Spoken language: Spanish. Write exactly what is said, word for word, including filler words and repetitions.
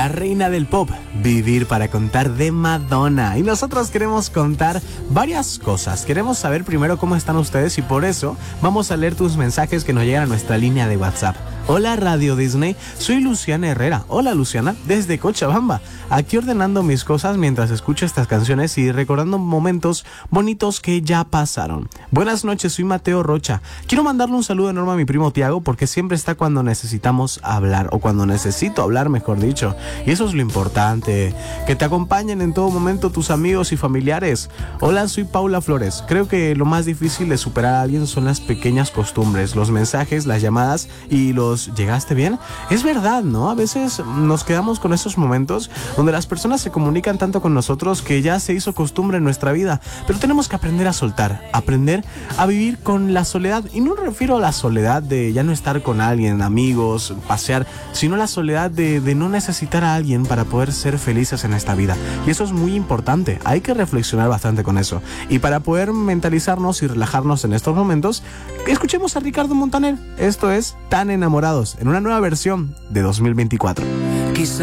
la reina del pop, Vivir para contar de Madonna. Y nosotros queremos contar varias cosas. Queremos saber primero cómo están ustedes y por eso vamos a leer tus mensajes que nos llegan a nuestra línea de WhatsApp. Hola Radio Disney, soy Luciana Herrera. Hola Luciana, desde Cochabamba. Aquí ordenando mis cosas mientras escucho estas canciones y recordando momentos bonitos que ya pasaron. Buenas noches, soy Mateo Rocha. Quiero mandarle un saludo enorme a mi primo Tiago porque siempre está cuando necesitamos hablar, o cuando necesito hablar, mejor dicho. Y eso es lo importante, que te acompañen en todo momento tus amigos y familiares. Hola, soy Paula Flores. Creo que lo más difícil de superar a alguien son las pequeñas costumbres, los mensajes, las llamadas y los ¿llegaste bien? Es verdad, ¿no? A veces nos quedamos con esos momentos donde las personas se comunican tanto con nosotros que ya se hizo costumbre en nuestra vida, pero tenemos que aprender a soltar, aprender a vivir con la soledad. Y no me refiero a la soledad de ya no estar con alguien, amigos, pasear, sino la soledad de, de no necesitar a alguien para poder ser felices en esta vida. Y eso es muy importante, hay que reflexionar bastante con eso. Y para poder mentalizarnos y relajarnos en estos momentos, escuchemos a Ricardo Montaner. Esto es Tan Enamorados, en una nueva versión de dos mil veinticuatro. Quizá